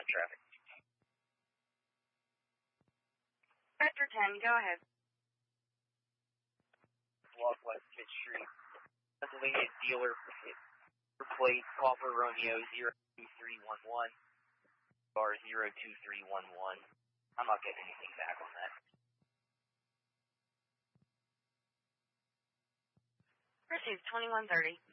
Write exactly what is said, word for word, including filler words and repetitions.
on traffic. Sector ten, go ahead. Walk West Fifth Street, Pennsylvania dealer plate Copper Romeo zero two three one one, bar zero two three one one. I'm not getting anything back on that. Received twenty-one thirty.